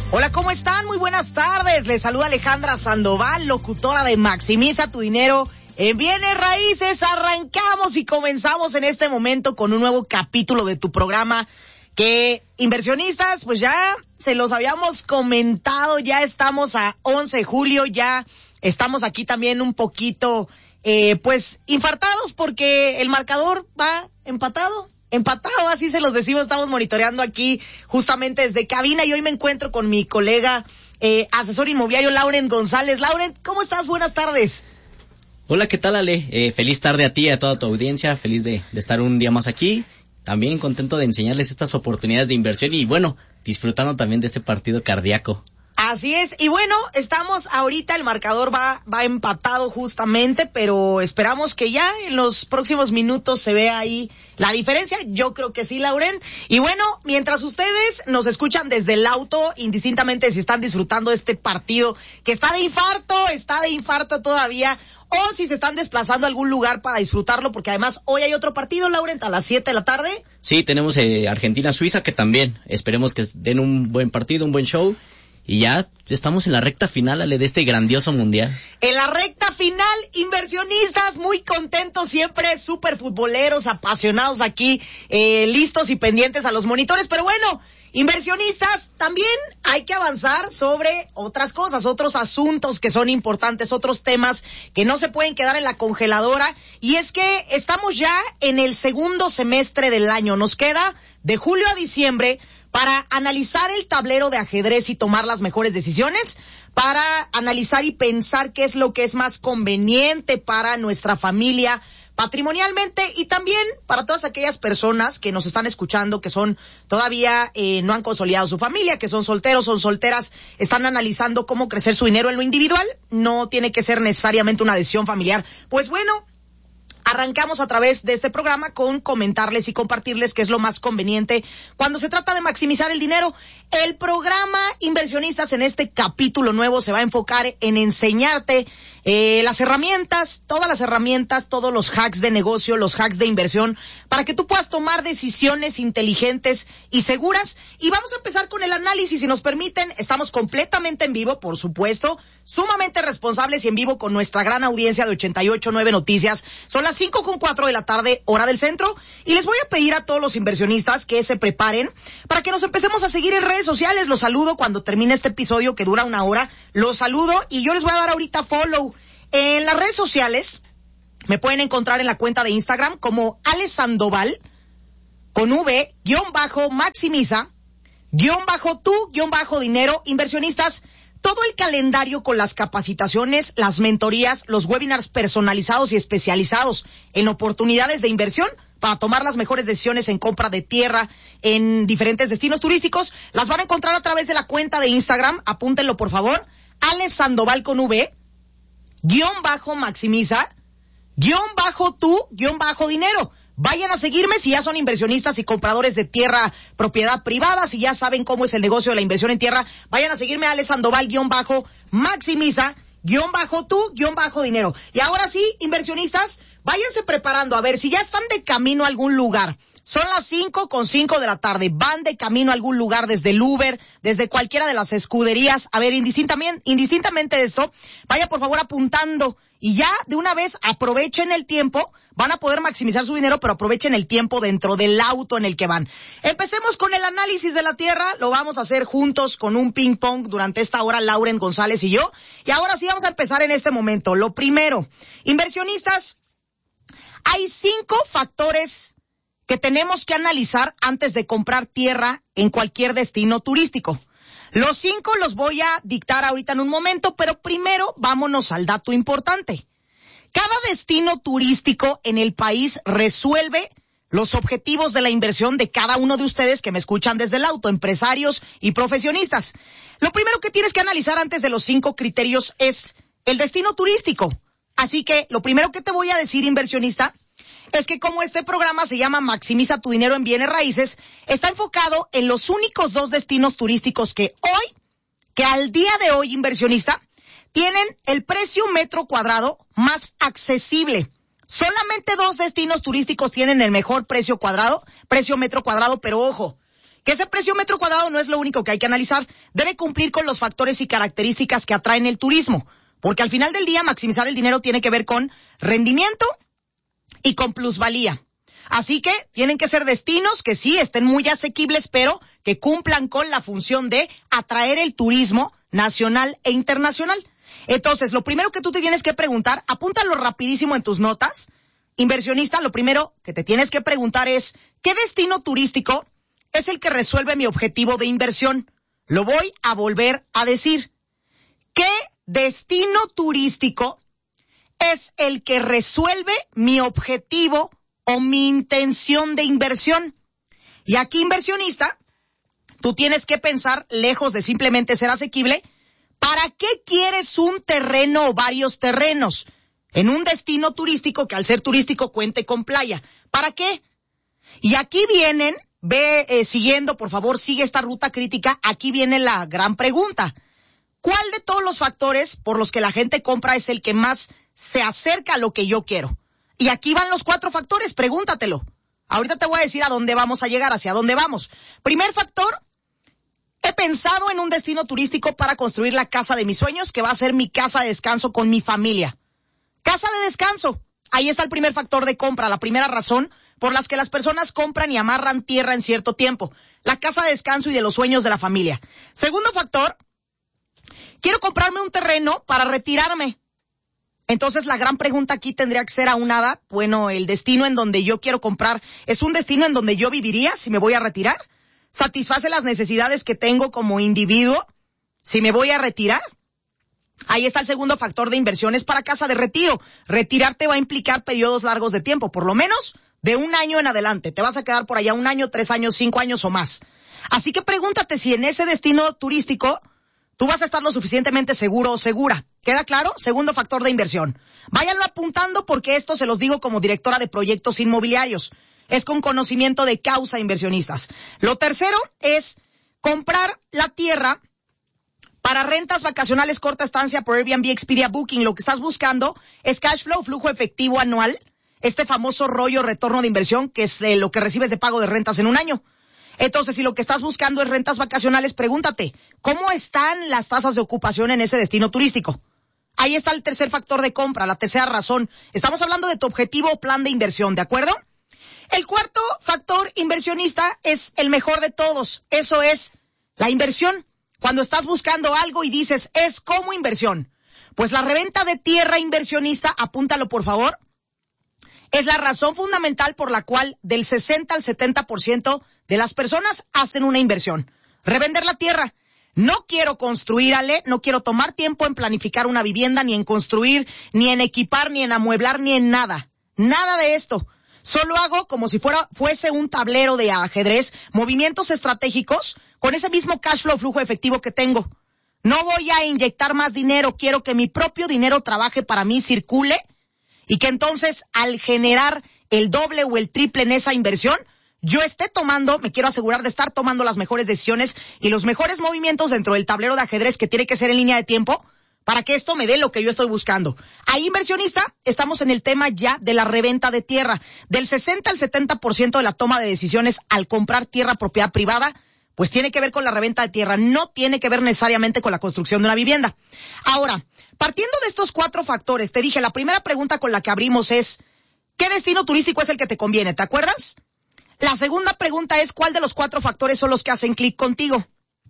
Hola, ¿cómo están? Muy buenas tardes. Les saluda Alejandra Sandoval, locutora de Maximiza tu Dinero en Bienes Raíces. Arrancamos y comenzamos en este momento con un nuevo capítulo de tu programa que, inversionistas, pues ya se los habíamos comentado, ya estamos a 11 de julio, ya estamos aquí también un poquito, pues, infartados porque el marcador va empatado, así se los decimos. Estamos monitoreando aquí justamente desde cabina y hoy me encuentro con mi colega, asesor inmobiliario, Laurent González. Laurent, ¿cómo estás? Buenas tardes. Hola, ¿qué tal, Ale? Feliz tarde a ti y a toda tu audiencia, feliz de estar un día más aquí. También contento de enseñarles estas oportunidades de inversión y, bueno, disfrutando también de este partido cardíaco. Así es, y bueno, estamos ahorita, el marcador va empatado justamente, pero esperamos que ya en los próximos minutos se vea ahí la diferencia. Yo creo que sí, Laurent. Y bueno, mientras ustedes nos escuchan desde el auto, indistintamente si están disfrutando de este partido que está de infarto todavía, o si se están desplazando a algún lugar para disfrutarlo, porque además hoy hay otro partido, Laurent, a las 7 de la tarde. Sí, tenemos Argentina-Suiza, que también esperemos que den un buen partido, un buen show. Y ya estamos en la recta final, Ale, de este grandioso mundial. En la recta final, inversionistas, muy contentos siempre, súper futboleros, apasionados aquí, listos y pendientes a los monitores. Pero bueno, inversionistas, también hay que avanzar sobre otras cosas, otros asuntos que son importantes, otros temas que no se pueden quedar en la congeladora. Y es que estamos ya en el segundo semestre del año. Nos queda de julio a diciembre para analizar el tablero de ajedrez y tomar las mejores decisiones, para analizar y pensar qué es lo que es más conveniente para nuestra familia patrimonialmente, y también para todas aquellas personas que nos están escuchando, que son todavía no han consolidado su familia, que son solteros, son solteras, están analizando cómo crecer su dinero en lo individual. No tiene que ser necesariamente una decisión familiar. Pues bueno, arrancamos a través de este programa con comentarles y compartirles qué es lo más conveniente cuando se trata de maximizar el dinero. El programa, inversionistas, en este capítulo nuevo se va a enfocar en enseñarte las herramientas, todas las herramientas, todos los hacks de negocio, los hacks de inversión, para que tú puedas tomar decisiones inteligentes y seguras. Y vamos a empezar con el análisis, si nos permiten. Estamos completamente en vivo, por supuesto, sumamente responsables y en vivo con nuestra gran audiencia de 88.9 Noticias. Son las 5:04 de la tarde, hora del centro, y les voy a pedir a todos los inversionistas que se preparen para que nos empecemos a seguir en redes sociales. Los saludo cuando termine este episodio que dura una hora. Los saludo y yo les voy a dar ahorita follow. En las redes sociales me pueden encontrar en la cuenta de Instagram como Ale Sandoval, con V, _maximiza, _tu_dinero. Inversionistas, todo el calendario con las capacitaciones, las mentorías, los webinars personalizados y especializados en oportunidades de inversión para tomar las mejores decisiones en compra de tierra en diferentes destinos turísticos, las van a encontrar a través de la cuenta de Instagram. Apúntenlo, por favor. Ale Sandoval con V, _maximiza, _tu_dinero. Vayan a seguirme si ya son inversionistas y compradores de tierra, propiedad privada, si ya saben cómo es el negocio de la inversión en tierra. Vayan a seguirme a Ale Sandoval _maximiza, _tu_dinero. Y ahora sí, inversionistas, váyanse preparando. A ver, si ya están de camino a algún lugar, son las 5:05 de la tarde, van de camino a algún lugar desde el Uber, desde cualquiera de las escuderías. A ver, indistintamente de esto, vaya por favor apuntando y ya de una vez aprovechen el tiempo. Van a poder maximizar su dinero, pero aprovechen el tiempo dentro del auto en el que van. Empecemos con el análisis de la tierra. Lo vamos a hacer juntos con un ping pong durante esta hora, Laurent González y yo. Y ahora sí vamos a empezar en este momento. Lo primero, inversionistas, hay 5 factores que tenemos que analizar antes de comprar tierra en cualquier destino turístico. Los 5 los voy a dictar ahorita en un momento, pero primero vámonos al dato importante. Cada destino turístico en el país resuelve los objetivos de la inversión de cada uno de ustedes que me escuchan desde el auto, empresarios y profesionistas. Lo primero que tienes que analizar antes de los 5 criterios es el destino turístico. Así que lo primero que te voy a decir, inversionista, es que como este programa se llama Maximiza tu Dinero en Bienes Raíces, está enfocado en los únicos 2 destinos turísticos que al día de hoy, inversionista, tienen el precio metro cuadrado más accesible. Solamente 2 destinos turísticos tienen el mejor precio metro cuadrado, pero ojo, Que ese precio metro cuadrado no es lo único que hay que analizar. Debe cumplir con los factores y características que atraen el turismo. Porque al final del día, maximizar el dinero tiene que ver con rendimiento y con plusvalía. Así que tienen que ser destinos que sí estén muy asequibles, pero que cumplan con la función de atraer el turismo nacional e internacional. Entonces, lo primero que tú te tienes que preguntar, apúntalo rapidísimo en tus notas. Inversionista, lo primero que te tienes que preguntar es, ¿qué destino turístico es el que resuelve mi objetivo de inversión? Lo voy a volver a decir. ¿Qué destino turístico es el que resuelve mi objetivo o mi intención de inversión? Y aquí, inversionista, tú tienes que pensar, lejos de simplemente ser asequible, ¿para qué quieres un terreno o varios terrenos en un destino turístico que al ser turístico cuente con playa? ¿Para qué? Y aquí vienen, siguiendo, por favor, sigue esta ruta crítica, aquí viene la gran pregunta. ¿Cuál de todos los factores por los que la gente compra es el que más se acerca a lo que yo quiero? Y aquí van los 4 factores, pregúntatelo. Ahorita te voy a decir a dónde vamos a llegar, hacia dónde vamos. Primer factor, he pensado en un destino turístico para construir la casa de mis sueños, que va a ser mi casa de descanso con mi familia. Casa de descanso. Ahí está el primer factor de compra, la primera razón por las que las personas compran y amarran tierra en cierto tiempo. La casa de descanso y de los sueños de la familia. Segundo factor, quiero comprarme un terreno para retirarme. Entonces la gran pregunta aquí tendría que ser aunada, bueno, el destino en donde yo quiero comprar, ¿es un destino en donde yo viviría si me voy a retirar? ¿Satisface las necesidades que tengo como individuo si me voy a retirar? Ahí está el segundo factor de inversiones para casa de retiro. Retirarte va a implicar periodos largos de tiempo, por lo menos de 1 año en adelante. Te vas a quedar por allá 1 año, 3 años, 5 años o más. Así que pregúntate si en ese destino turístico tú vas a estar lo suficientemente seguro o segura. ¿Queda claro? Segundo factor de inversión. Váyanlo apuntando porque esto se los digo como directora de proyectos inmobiliarios. Es con conocimiento de causa, inversionistas. Lo tercero es comprar la tierra para rentas vacacionales corta estancia por Airbnb, Expedia, Booking. Lo que estás buscando es cash flow, flujo efectivo anual, este famoso rollo retorno de inversión, que es lo que recibes de pago de rentas en 1 año. Entonces, si lo que estás buscando es rentas vacacionales, pregúntate, ¿cómo están las tasas de ocupación en ese destino turístico? Ahí está el tercer factor de compra, la tercera razón. Estamos hablando de tu objetivo o plan de inversión, ¿de acuerdo? El cuarto factor inversionista es el mejor de todos. Eso es la inversión. Cuando estás buscando algo y dices, es como inversión. Pues la reventa de tierra, inversionista, apúntalo por favor, es la razón fundamental por la cual del 60 al 70% de las personas hacen una inversión. Revender la tierra. No quiero construir, Ale, no quiero tomar tiempo en planificar una vivienda, ni en construir, ni en equipar, ni en amueblar, ni en nada. Nada de esto. Solo hago como si fuese un tablero de ajedrez, movimientos estratégicos con ese mismo cash flow, flujo efectivo que tengo. No voy a inyectar más dinero, quiero que mi propio dinero trabaje para mí, circule, y que entonces al generar el doble o el triple en esa inversión, yo me quiero asegurar de estar tomando las mejores decisiones y los mejores movimientos dentro del tablero de ajedrez que tiene que ser en línea de tiempo para que esto me dé lo que yo estoy buscando. Ahí, inversionista, estamos en el tema ya de la reventa de tierra. Del 60 al 70% de la toma de decisiones al comprar tierra propiedad privada, pues tiene que ver con la reventa de tierra, no tiene que ver necesariamente con la construcción de una vivienda. Ahora, partiendo de estos 4 factores, te dije, la primera pregunta con la que abrimos es, ¿qué destino turístico es el que te conviene? ¿Te acuerdas? La segunda pregunta es, ¿cuál de los 4 factores son los que hacen clic contigo?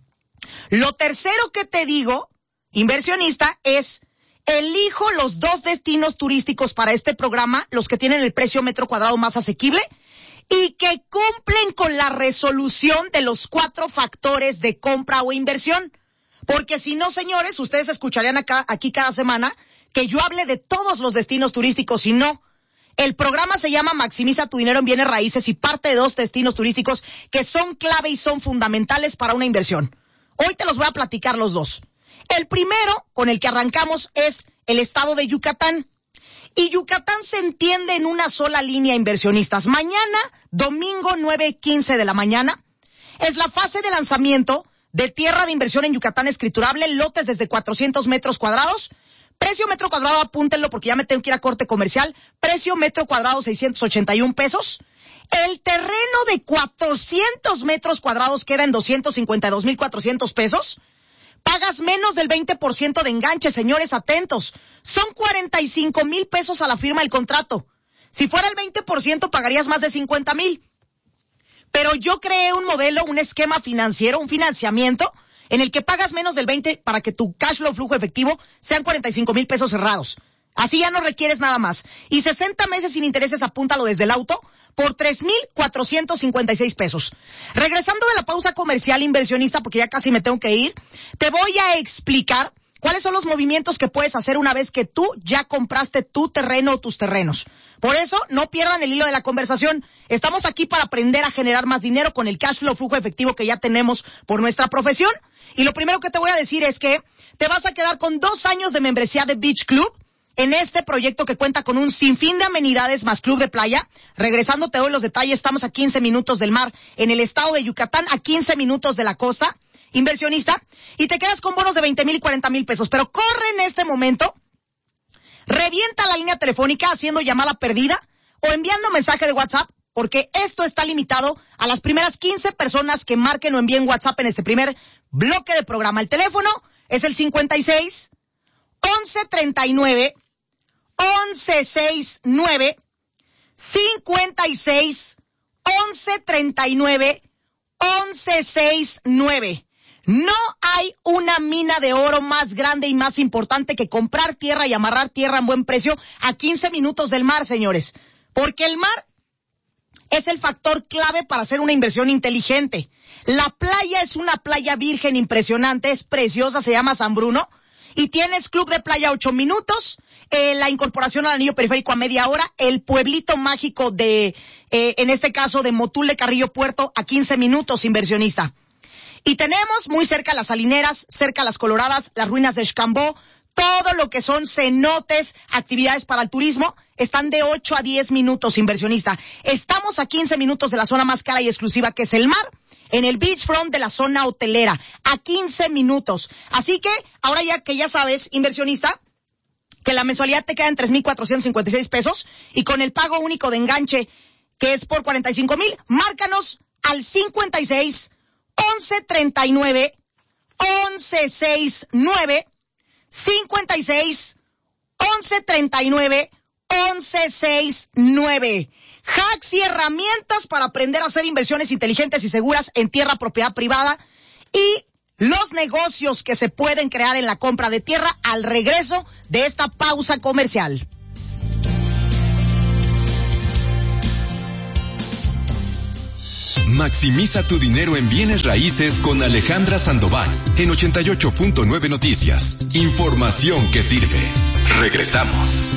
Lo tercero que te digo, inversionista, es, elijo los 2 destinos turísticos para este programa, los que tienen el precio metro cuadrado más asequible, y que cumplen con la resolución de los 4 factores de compra o inversión. Porque si no, señores, ustedes escucharían aquí cada semana que yo hable de todos los destinos turísticos y no. El programa se llama Maximiza tu dinero en bienes raíces y parte de 2 destinos turísticos que son clave y son fundamentales para una inversión. Hoy te los voy a platicar los 2. El primero, con el que arrancamos, es el estado de Yucatán. Y Yucatán se entiende en una sola línea, inversionistas. Mañana, domingo 9:15 de la mañana, es la fase de lanzamiento de tierra de inversión en Yucatán escriturable, lotes desde 400 metros cuadrados. Precio metro cuadrado, apúntenlo porque ya me tengo que ir a corte comercial. Precio metro cuadrado 681 pesos. El terreno de 400 metros cuadrados queda en 252,400 pesos. Pagas menos del 20% de enganche, señores, atentos. Son 45,000 pesos a la firma del contrato. Si fuera el 20%, pagarías más de 50,000. Pero yo creé un modelo, un esquema financiero, un financiamiento, en el que pagas menos del 20% para que tu cash flow, flujo efectivo, sean 45,000 pesos cerrados. Así ya no requieres nada más. Y 60 meses sin intereses, apúntalo desde el auto, por 3,456 pesos. Regresando de la pausa comercial, inversionista, porque ya casi me tengo que ir, te voy a explicar cuáles son los movimientos que puedes hacer una vez que tú ya compraste tu terreno o tus terrenos. Por eso, no pierdan el hilo de la conversación. Estamos aquí para aprender a generar más dinero con el cash flow, flujo efectivo que ya tenemos por nuestra profesión. Y lo primero que te voy a decir es que te vas a quedar con 2 años de membresía de Beach Club en este proyecto que cuenta con un sinfín de amenidades más club de playa. Regresando, te doy los detalles. Estamos a 15 minutos del mar en el estado de Yucatán, a 15 minutos de la costa, inversionista, y te quedas con bonos de 20,000 y 40,000 pesos. Pero corre en este momento, revienta la línea telefónica haciendo llamada perdida o enviando mensaje de WhatsApp, porque esto está limitado a las primeras 15 personas que marquen o envíen WhatsApp en este primer bloque de programa. El teléfono es el 56 11 39 11 69 56 11 39 11 69. No hay una mina de oro más grande y más importante que comprar tierra y amarrar tierra en buen precio a 15 minutos del mar, señores. Porque el mar es el factor clave para hacer una inversión inteligente. La playa es una playa virgen impresionante, es preciosa, se llama San Bruno. Y tienes club de playa 8 minutos, la incorporación al anillo periférico a media hora, el pueblito mágico de, en este caso, de Motul de Carrillo Puerto a 15 minutos, inversionista. Y tenemos muy cerca las Salineras, cerca las Coloradas, las ruinas de Xcambó, todo lo que son cenotes, actividades para el turismo, están de 8 a 10 minutos, inversionista. Estamos a 15 minutos de la zona más cara y exclusiva, que es el mar, en el beachfront de la zona hotelera, a 15 minutos. Así que, ahora ya sabes, inversionista, que la mensualidad te queda en 3,456 pesos, y con el pago único de enganche, que es por 45,000, márcanos al 56 11 39 11 69 56 11 39 11 69. Hacks y herramientas para aprender a hacer inversiones inteligentes y seguras en tierra, propiedad privada, y los negocios que se pueden crear en la compra de tierra al regreso de esta pausa comercial. Maximiza tu dinero en bienes raíces con Alejandra Sandoval en 88.9 Noticias. Información que sirve. Regresamos.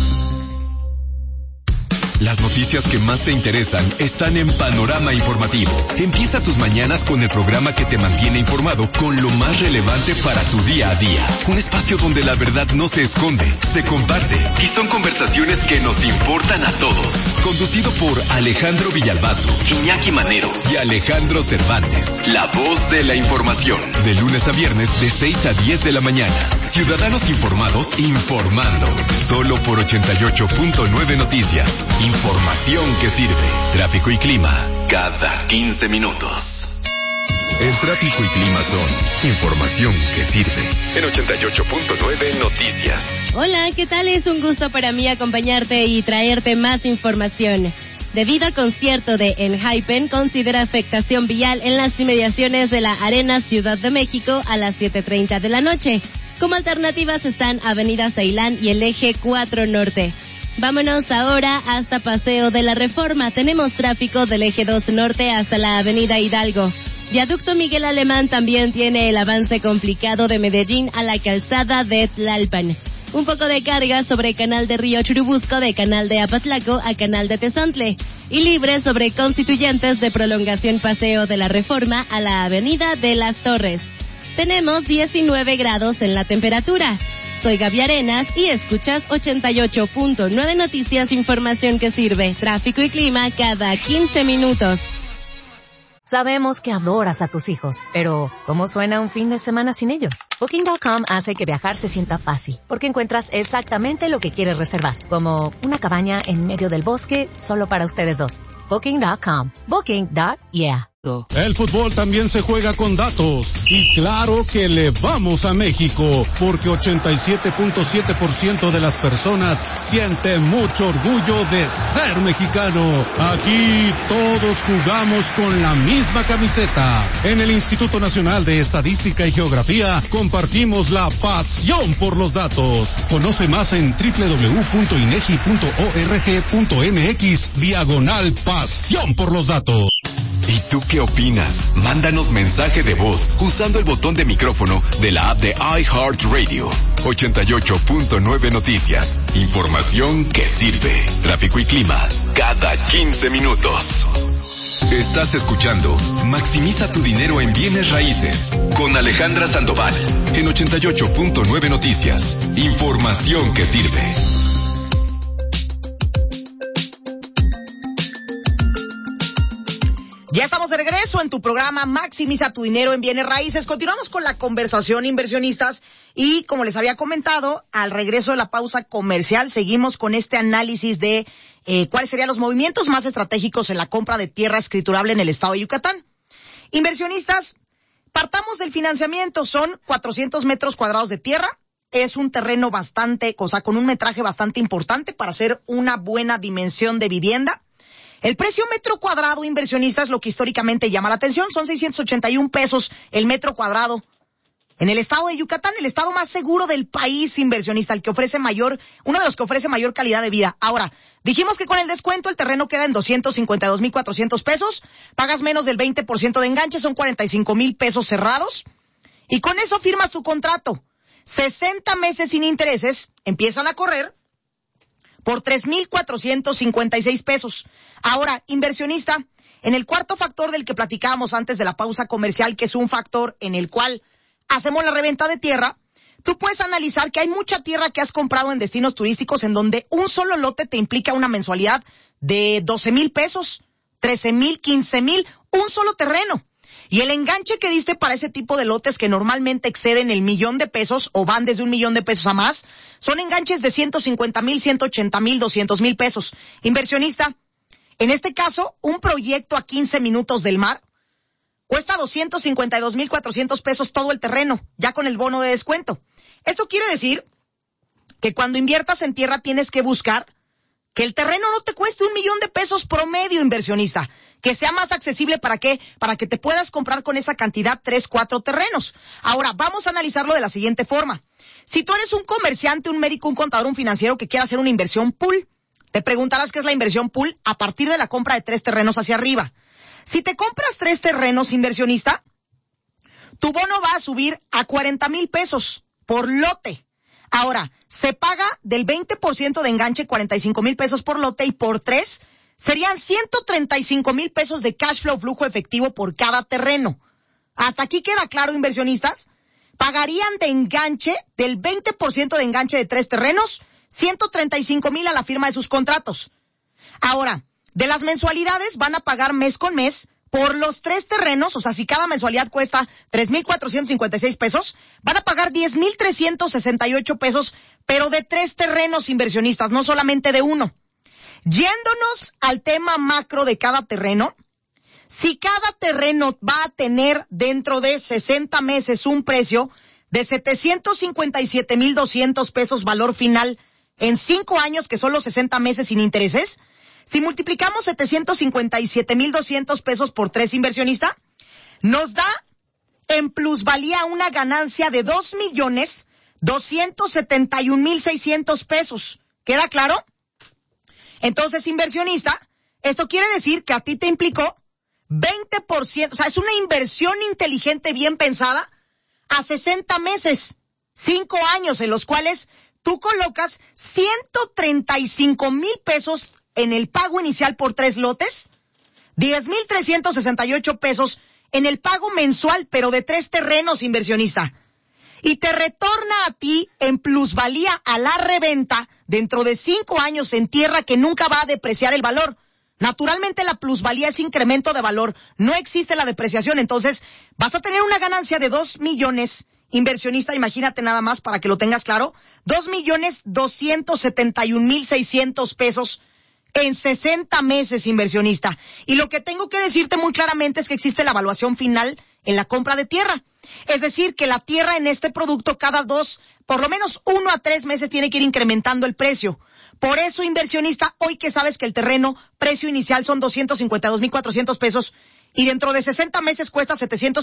Las noticias que más te interesan están en Panorama Informativo. Empieza tus mañanas con el programa que te mantiene informado con lo más relevante para tu día a día. Un espacio donde la verdad no se esconde, se comparte y son conversaciones que nos importan a todos. Conducido por Alejandro Villalbazo, Iñaki Manero y Alejandro Cervantes. La voz de la información. De lunes a viernes de 6 a 10 de la mañana. Ciudadanos informados informando. Solo por 88.9 Noticias. Información que sirve. Tráfico y clima cada 15 minutos. El tráfico y clima son información que sirve. En 88.9 Noticias. Hola, ¿qué tal? Es un gusto para mí acompañarte y traerte más información. Debido a concierto de ENHYPEN, considera afectación vial en las inmediaciones de la Arena Ciudad de México a las 7:30 de la noche. Como alternativas están Avenida Ceilán y el Eje 4 Norte. Vámonos ahora hasta Paseo de la Reforma. Tenemos tráfico del Eje 2 Norte hasta la Avenida Hidalgo. Viaducto Miguel Alemán también tiene el avance complicado de Medellín a la calzada de Tlalpan. Un poco de carga sobre Canal de Río Churubusco, de Canal de Apatlaco a Canal de Tezontle. Y libre sobre Constituyentes de prolongación Paseo de la Reforma a la Avenida de las Torres. Tenemos 19 grados en la temperatura. Soy Gaby Arenas y escuchas 88.9 Noticias, información que sirve. Tráfico y clima cada 15 minutos. Sabemos que adoras a tus hijos, pero ¿cómo suena un fin de semana sin ellos? Booking.com hace que viajar se sienta fácil, porque encuentras exactamente lo que quieres reservar, como una cabaña en medio del bosque solo para ustedes dos. Booking.com. Booking.yeah. El fútbol también se juega con datos. Y claro que le vamos a México, porque 87.7% de las personas sienten mucho orgullo de ser mexicano. Aquí todos jugamos con la misma camiseta. En el Instituto Nacional de Estadística y Geografía compartimos la pasión por los datos. Conoce más en www.inegi.org.mx/pasión por los datos. ¿Y tú qué opinas? Mándanos mensaje de voz usando el botón de micrófono de la app de iHeartRadio. 88.9 Noticias. Información que sirve. Tráfico y clima cada 15 minutos. Estás escuchando Maximiza tu dinero en bienes raíces con Alejandra Sandoval en 88.9 Noticias. Información que sirve. Ya estamos de regreso en tu programa Maximiza tu dinero en bienes raíces. Continuamos con la conversación, inversionistas, y como les había comentado, al regreso de la pausa comercial seguimos con este análisis de cuáles serían los movimientos más estratégicos en la compra de tierra escriturable en el estado de Yucatán. Inversionistas, partamos del financiamiento. Son 400 metros cuadrados de tierra. Es un terreno con un metraje bastante importante para hacer una buena dimensión de vivienda. El precio metro cuadrado, inversionistas, lo que históricamente llama la atención, son 681 pesos el metro cuadrado. En el estado de Yucatán, el estado más seguro del país, inversionista, uno de los que ofrece mayor calidad de vida. Ahora, dijimos que con el descuento el terreno queda en 252,400 pesos, pagas menos del 20% de enganche, son 45,000 pesos cerrados, y con eso firmas tu contrato. 60 meses sin intereses, empiezan a correr por 3,456 pesos. Ahora, inversionista, en el cuarto factor del que platicábamos antes de la pausa comercial, que es un factor en el cual hacemos la reventa de tierra, tú puedes analizar que hay mucha tierra que has comprado en destinos turísticos en donde un solo lote te implica una mensualidad de 12,000 pesos, 13,000, 15,000, un solo terreno. Y el enganche que diste para ese tipo de lotes que normalmente exceden el 1,000,000 de pesos o van desde 1,000,000 de pesos a más, son enganches de 150,000, 180,000, 200,000 pesos. Inversionista, en este caso, un proyecto a 15 minutos del mar cuesta 252,400 pesos todo el terreno, ya con el bono de descuento. Esto quiere decir que cuando inviertas en tierra tienes que buscar que el terreno no te cueste 1,000,000 de pesos promedio, inversionista. Que sea más accesible, ¿para qué? Para que te puedas comprar con esa cantidad 3, 4 terrenos. Ahora, vamos a analizarlo de la siguiente forma. Si tú eres un comerciante, un médico, un contador, un financiero que quiera hacer una inversión pool, te preguntarás qué es la inversión pool a partir de la compra de 3 terrenos hacia arriba. Si te compras 3 terrenos, inversionista, tu bono va a subir a 40,000 pesos por lote. Ahora, se paga del 20% de enganche, 45,000 pesos por lote, y por 3 serían 135,000 pesos de cash flow, flujo efectivo por cada terreno. ¿Hasta aquí queda claro, inversionistas? Pagarían de enganche, del 20% de enganche de 3 terrenos, 135,000 a la firma de sus contratos. Ahora, de las mensualidades van a pagar mes con mes por los 3 terrenos, o sea, si cada mensualidad cuesta 3,456 pesos, van a pagar 10,368 pesos, pero de 3 terrenos, inversionistas, no solamente de uno. Yéndonos al tema macro de cada terreno, si cada terreno va a tener dentro de 60 meses un precio de 757,200 pesos valor final en 5 años, que son los 60 meses sin intereses, si multiplicamos 757,200 pesos por 3, inversionista, nos da en plusvalía una ganancia de 2,271,600 pesos. ¿Queda claro? Entonces, inversionista, esto quiere decir que a ti te implicó 20%, o sea, es una inversión inteligente bien pensada a 60 meses, 5 años en los cuales tú colocas 135,000 pesos en el pago inicial por 3 lotes, 10,368 pesos en el pago mensual, pero de 3 terrenos, inversionista. Y te retorna a ti en plusvalía a la reventa dentro de 5 años en tierra que nunca va a depreciar el valor. Naturalmente la plusvalía es incremento de valor, no existe la depreciación, entonces vas a tener una ganancia de 2 millones, inversionista, imagínate nada más para que lo tengas claro, 2,271,600 pesos en 60 meses, inversionista. Y lo que tengo que decirte muy claramente es que existe la evaluación final en la compra de tierra. Es decir, que la tierra en este producto cada por lo menos 1 a 3 meses tiene que ir incrementando el precio. Por eso, inversionista, hoy que sabes que el terreno, precio inicial son 252,400 pesos y dentro de 60 meses cuesta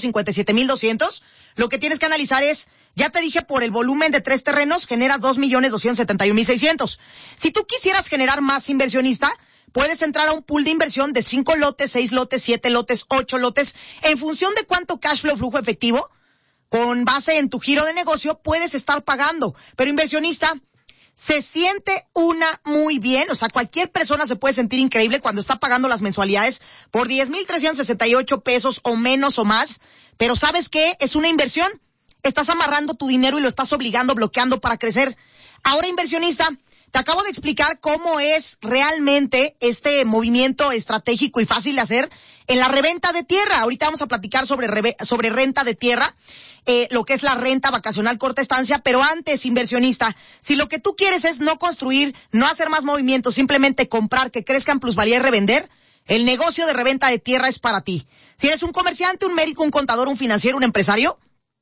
757,200, lo que tienes que analizar es, ya te dije, por el volumen de 3 terrenos generas 2,271,600. Si tú quisieras generar más, inversionista, puedes entrar a un pool de inversión de 5 lotes, 6 lotes, 7 lotes, 8 lotes, en función de cuánto cash flow, flujo efectivo, con base en tu giro de negocio, puedes estar pagando. Pero, inversionista, se siente muy bien, o sea, cualquier persona se puede sentir increíble cuando está pagando las mensualidades por 10,368 pesos o menos o más, pero ¿sabes qué? Es una inversión. Estás amarrando tu dinero y lo estás obligando, bloqueando para crecer. Ahora, inversionista, te acabo de explicar cómo es realmente este movimiento estratégico y fácil de hacer en la reventa de tierra. Ahorita vamos a platicar sobre renta de tierra, lo que es la renta vacacional corta estancia, pero antes, inversionista, si lo que tú quieres es no construir, no hacer más movimientos, simplemente comprar, que crezca en plusvalía y revender, el negocio de reventa de tierra es para ti. Si eres un comerciante, un médico, un contador, un financiero, un empresario,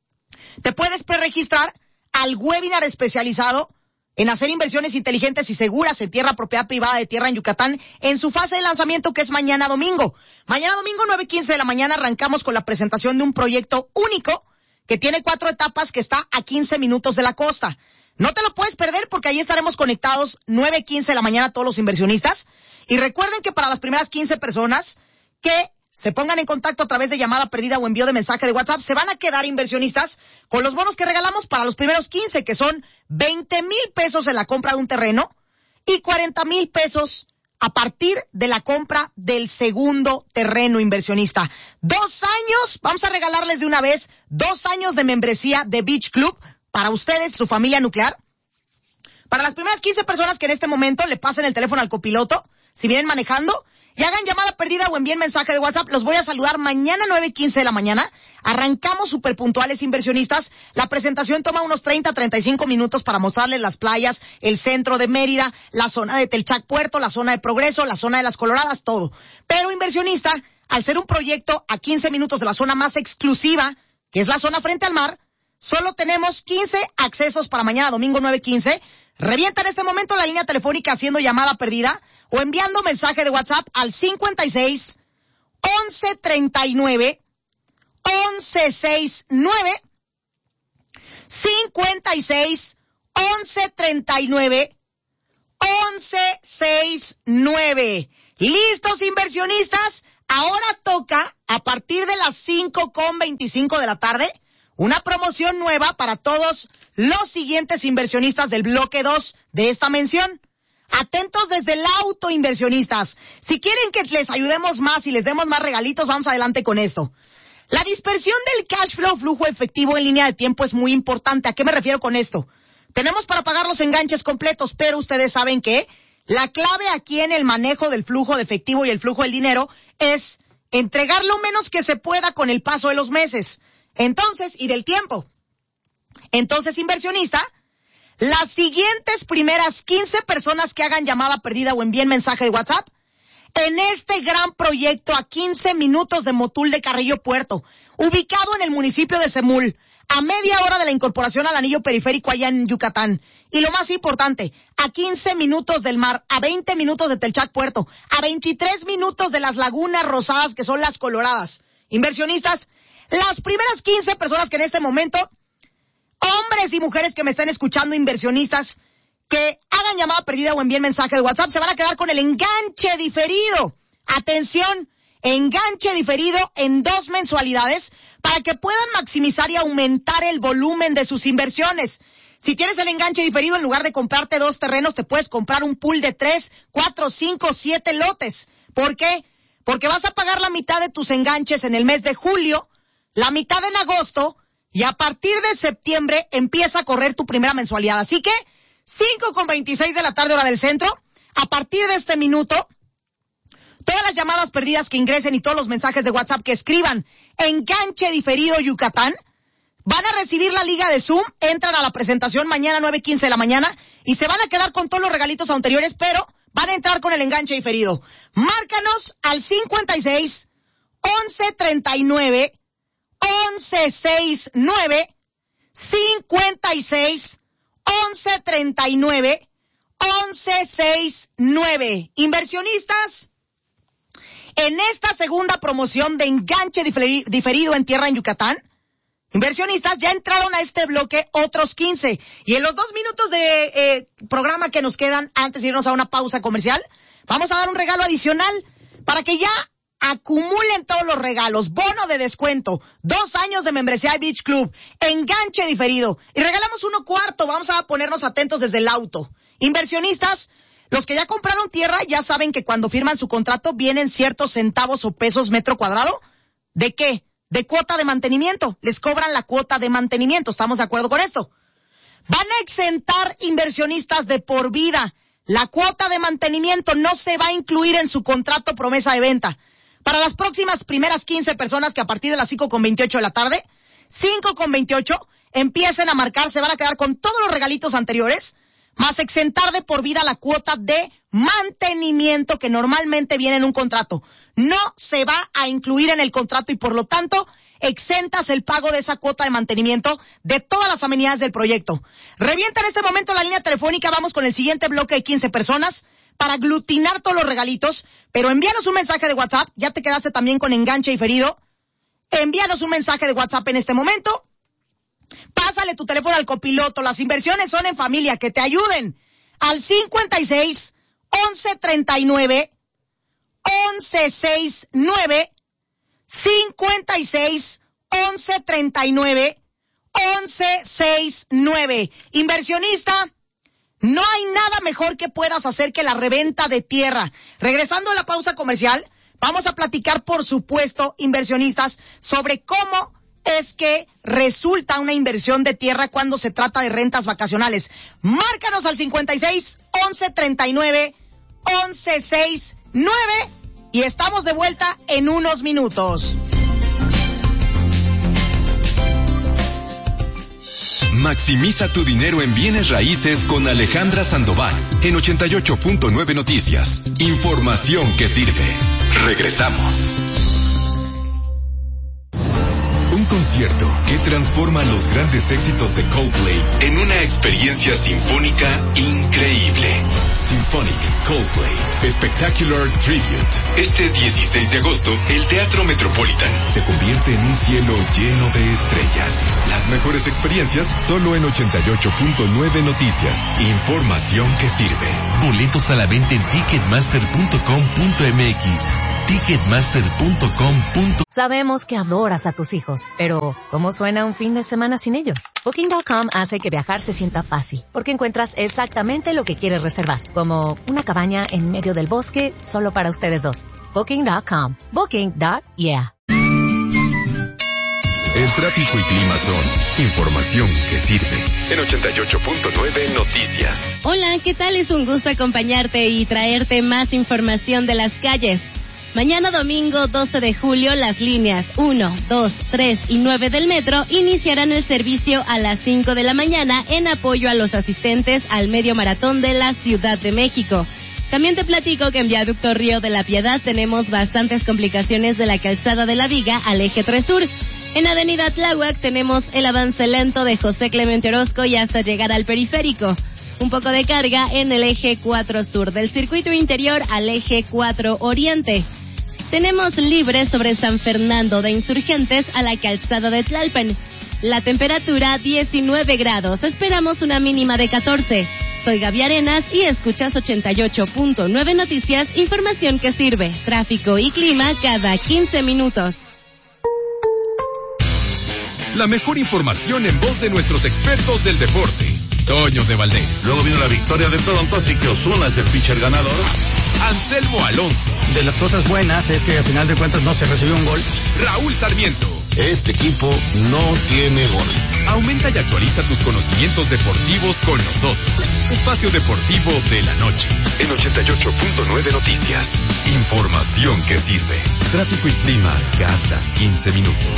te puedes preregistrar al webinar especializado en hacer inversiones inteligentes y seguras en tierra, propiedad privada de tierra en Yucatán, en su fase de lanzamiento, que es mañana domingo. Mañana domingo, 9:15 de la mañana, arrancamos con la presentación de un proyecto único que tiene 4 etapas, que está a 15 minutos de la costa. No te lo puedes perder porque ahí estaremos conectados 9:15 de la mañana todos los inversionistas. Y recuerden que para las primeras 15 personas que se pongan en contacto a través de llamada perdida o envío de mensaje de WhatsApp, se van a quedar, inversionistas, con los bonos que regalamos para los primeros 15, que son 20,000 pesos en la compra de un terreno y 40,000 pesos a partir de la compra del segundo terreno, inversionista. 2 años, vamos a regalarles de una vez 2 años de membresía de Beach Club para ustedes, su familia nuclear. Para las primeras 15 personas que en este momento le pasen el teléfono al copiloto, si vienen manejando, y hagan llamada perdida o envíen mensaje de WhatsApp, los voy a saludar mañana 9:15 de la mañana. Arrancamos súper puntuales, inversionistas. La presentación toma unos 30-35 minutos para mostrarles las playas, el centro de Mérida, la zona de Telchac Puerto, la zona de Progreso, la zona de Las Coloradas, todo. Pero, inversionista, al ser un proyecto a 15 minutos de la zona más exclusiva, que es la zona frente al mar, solo tenemos 15 accesos para mañana domingo 9:15. Revienta en este momento la línea telefónica haciendo llamada perdida o enviando mensaje de WhatsApp al 56 11 39 11 69, 56 11 39 11 69. ¿Listos, inversionistas? Ahora toca, a partir de las 5:25 de la tarde, una promoción nueva para todos los siguientes inversionistas del bloque 2 de esta mención. Atentos desde el auto, inversionistas. Si quieren que les ayudemos más y les demos más regalitos, vamos adelante con esto. La dispersión del cash flow, flujo efectivo en línea de tiempo, es muy importante. ¿A qué me refiero con esto? Tenemos para pagar los enganches completos, pero ustedes saben que la clave aquí en el manejo del flujo de efectivo y el flujo del dinero es entregar lo menos que se pueda con el paso de los meses. Entonces, y del tiempo. Entonces, inversionista, las siguientes primeras 15 personas que hagan llamada perdida o envíen mensaje de WhatsApp, en este gran proyecto a 15 minutos de Motul de Carrillo Puerto, ubicado en el municipio de Semul, a media hora de la incorporación al anillo periférico allá en Yucatán. Y lo más importante, a 15 minutos del mar, a 20 minutos de Telchac Puerto, a 23 minutos de las lagunas rosadas que son Las Coloradas. Inversionistas, las primeras 15 personas que en este momento, hombres y mujeres que me están escuchando, inversionistas, que hagan llamada perdida o envíen mensaje de WhatsApp, se van a quedar con el enganche diferido. Atención, enganche diferido en 2 mensualidades para que puedan maximizar y aumentar el volumen de sus inversiones. Si tienes el enganche diferido, en lugar de comprarte 2 terrenos, te puedes comprar un pool de 3, 4, 5, 7 lotes. ¿Por qué? Porque vas a pagar la mitad de tus enganches en el mes de julio, la mitad en agosto, y a partir de septiembre empieza a correr tu primera mensualidad. Así que 5:26 de la tarde, hora del centro, a partir de este minuto, Todas las llamadas perdidas que ingresen y todos los mensajes de WhatsApp que escriban Enganche Diferido Yucatán van a recibir la liga de Zoom, entran a la presentación mañana 9:15 de la mañana y se van a quedar con todos los regalitos anteriores, pero van a entrar con el enganche diferido. Márcanos al 56 11 39 11 69 56 11 39 11 69. Inversionistas, en esta segunda promoción de enganche diferido en tierra en Yucatán, inversionistas, ya entraron a este bloque otros 15. Y en los 2 minutos de programa que nos quedan antes de irnos a una pausa comercial, vamos a dar un regalo adicional para que ya acumulen todos los regalos. Bono de descuento, 2 años de membresía de Beach Club, enganche diferido. Y regalamos 1 cuarto. Vamos a ponernos atentos desde el auto. Inversionistas, los que ya compraron tierra ya saben que cuando firman su contrato vienen ciertos centavos o pesos metro cuadrado. ¿De qué? De cuota de mantenimiento. Les cobran la cuota de mantenimiento. ¿Estamos de acuerdo con esto? Van a exentar, inversionistas, de por vida. La cuota de mantenimiento no se va a incluir en su contrato promesa de venta. Para las próximas primeras 15 personas que a partir de las 5:28 de la tarde, 5:28, empiecen a marcar, se van a quedar con todos los regalitos anteriores, más exentar de por vida la cuota de mantenimiento que normalmente viene en un contrato. No se va a incluir en el contrato y por lo tanto exentas el pago de esa cuota de mantenimiento de todas las amenidades del proyecto. Revienta en este momento la línea telefónica, vamos con el siguiente bloque de 15 personas para aglutinar todos los regalitos, pero envíanos un mensaje de WhatsApp, ya te quedaste también con enganche diferido, envíanos un mensaje de WhatsApp en este momento. Pásale tu teléfono al copiloto, las inversiones son en familia, que te ayuden. Al 56 11 39 11 69 56 11 39 11 69. Inversionista, no hay nada mejor que puedas hacer que la reventa de tierra. Regresando a la pausa comercial, vamos a platicar, por supuesto, inversionistas, sobre cómo es que resulta una inversión de tierra cuando se trata de rentas vacacionales. Márcanos al 56 11 39 11 69 y estamos de vuelta en unos minutos. Maximiza tu dinero en bienes raíces con Alejandra Sandoval en 88.9 Noticias. Información que sirve. Regresamos. Un concierto que transforma los grandes éxitos de Coldplay en una experiencia sinfónica increíble. Symphonic Coldplay Spectacular Tribute. Este 16 de agosto, el Teatro Metropolitan se convierte en un cielo lleno de estrellas. Las mejores experiencias solo en 88.9 Noticias. Información que sirve. Boletos a la venta en ticketmaster.com.mx. Ticketmaster.com. Sabemos que adoras a tus hijos, pero ¿cómo suena un fin de semana sin ellos? Booking.com hace que viajar se sienta fácil, porque encuentras exactamente lo que quieres reservar, como una cabaña en medio del bosque solo para ustedes dos. Booking.com. Booking.yeah. El tráfico y clima son información que sirve. En 88.9 Noticias. Hola, ¿qué tal? Es un gusto acompañarte y traerte más información de las calles. Mañana domingo 12 de julio, las líneas 1, 2, 3 y 9 del metro iniciarán el servicio a las 5 de la mañana en apoyo a los asistentes al medio maratón de la Ciudad de México. También te platico que en Viaducto Río de la Piedad tenemos bastantes complicaciones de la calzada de la Viga al eje 3 Sur. En Avenida Tláhuac tenemos el avance lento de José Clemente Orozco y hasta llegar al periférico. Un poco de carga en el eje 4 Sur, del circuito interior al eje 4 Oriente. Tenemos libre sobre San Fernando de Insurgentes a la calzada de Tlalpan. La temperatura 19 grados. Esperamos una mínima de 14. Soy Gaby Arenas y escuchas 88.9 Noticias, información que sirve. Tráfico y clima cada 15 minutos. La mejor información en voz de nuestros expertos del deporte. Toño de Valdés. Luego vino la victoria de Toronto, así que Ozuna es el pitcher ganador. Anselmo Alonso. De las cosas buenas es que al final de cuentas no se recibió un gol. Raúl Sarmiento. Este equipo no tiene gol. Aumenta y actualiza tus conocimientos deportivos con nosotros. Espacio Deportivo de la Noche. En 88.9 Noticias. Información que sirve. Tráfico y clima cada 15 minutos.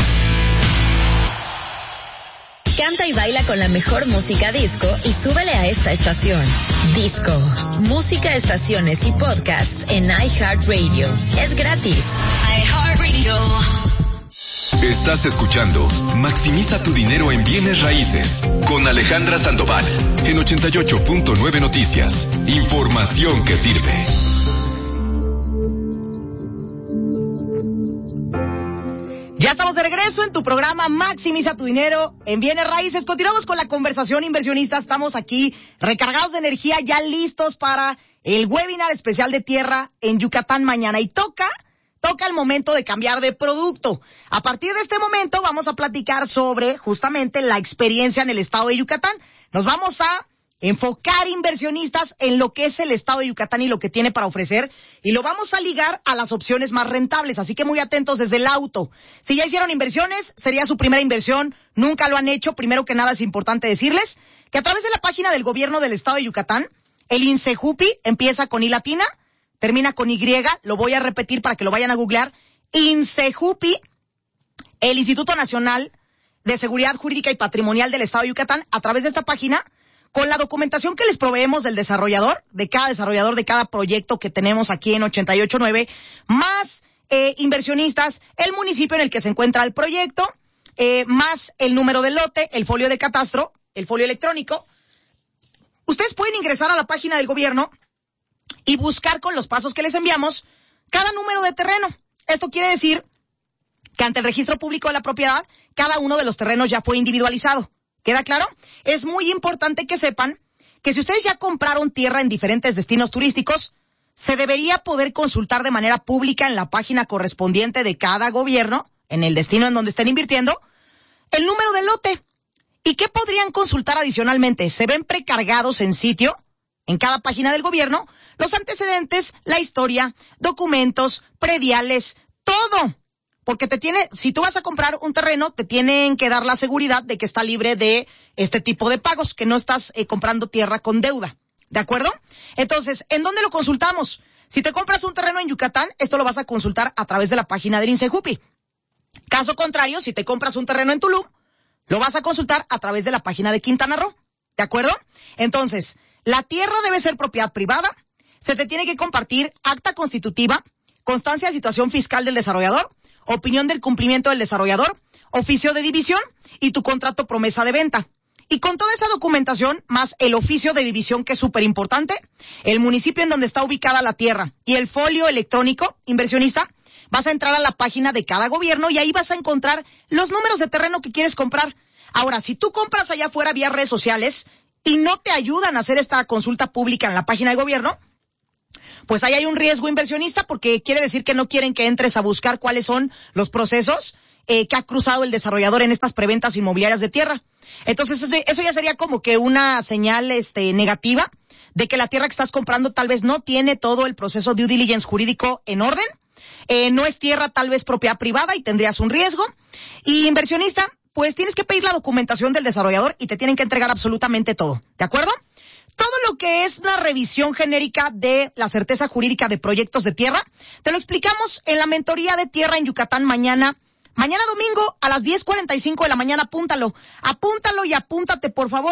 Canta y baila con la mejor música disco y súbele a esta estación. Disco, música, estaciones y podcast en iHeartRadio. Es gratis. iHeartRadio. Estás escuchando Maximiza tu dinero en bienes raíces con Alejandra Sandoval en 88.9 Noticias. Información que sirve. Ya estamos de regreso en tu programa Maximiza tu dinero en bienes raíces. Continuamos con la conversación inversionista. Estamos aquí recargados de energía, ya listos para el webinar especial de tierra en Yucatán mañana. Y toca el momento de cambiar de producto. A partir de este momento vamos a platicar sobre justamente la experiencia en el estado de Yucatán. Nos vamos a enfocar inversionistas en lo que es el estado de Yucatán y lo que tiene para ofrecer, y lo vamos a ligar a las opciones más rentables, así que muy atentos desde el auto. Si ya hicieron inversiones, sería su primera inversión, nunca lo han hecho, primero que nada es importante decirles que a través de la página del gobierno del estado de Yucatán, el INSEJUPI empieza con I latina, termina con Y, lo voy a repetir para que lo vayan a googlear, INSEJUPI, el Instituto Nacional de Seguridad Jurídica y Patrimonial del estado de Yucatán, a través de esta página, con la documentación que les proveemos del desarrollador de cada proyecto que tenemos aquí en 88.9, más inversionistas, el municipio en el que se encuentra el proyecto, más el número del lote, el folio de catastro, el folio electrónico. Ustedes pueden ingresar a la página del gobierno y buscar con los pasos que les enviamos cada número de terreno. Esto quiere decir que ante el registro público de la propiedad, cada uno de los terrenos ya fue individualizado. ¿Queda claro? Es muy importante que sepan que si ustedes ya compraron tierra en diferentes destinos turísticos, se debería poder consultar de manera pública en la página correspondiente de cada gobierno, en el destino en donde estén invirtiendo, el número del lote. ¿Y qué podrían consultar adicionalmente? Se ven precargados en sitio, en cada página del gobierno, los antecedentes, la historia, documentos, prediales, todo. Porque si tú vas a comprar un terreno, te tienen que dar la seguridad de que está libre de este tipo de pagos, que no estás comprando tierra con deuda. ¿De acuerdo? Entonces, ¿en dónde lo consultamos? Si te compras un terreno en Yucatán, esto lo vas a consultar a través de la página del INSEJUPI. Caso contrario, si te compras un terreno en Tulum, lo vas a consultar a través de la página de Quintana Roo. ¿De acuerdo? Entonces, la tierra debe ser propiedad privada, se te tiene que compartir acta constitutiva, constancia de situación fiscal del desarrollador, opinión del cumplimiento del desarrollador, oficio de división y tu contrato promesa de venta. Y con toda esa documentación, más el oficio de división, que es súper importante, el municipio en donde está ubicada la tierra y el folio electrónico, inversionista, vas a entrar a la página de cada gobierno y ahí vas a encontrar los números de terreno que quieres comprar. Ahora, si tú compras allá afuera vía redes sociales y no te ayudan a hacer esta consulta pública en la página del gobierno, pues ahí hay un riesgo inversionista, porque quiere decir que no quieren que entres a buscar cuáles son los procesos que ha cruzado el desarrollador en estas preventas inmobiliarias de tierra. Entonces eso ya sería como que una señal negativa de que la tierra que estás comprando tal vez no tiene todo el proceso de due diligence jurídico en orden, no es tierra tal vez propiedad privada y tendrías un riesgo. Y inversionista, pues tienes que pedir la documentación del desarrollador y te tienen que entregar absolutamente todo. ¿De acuerdo? Todo lo que es la revisión genérica de la certeza jurídica de proyectos de tierra, te lo explicamos en la mentoría de tierra en Yucatán mañana domingo a las 10:45 de la mañana. Apúntalo y apúntate, por favor.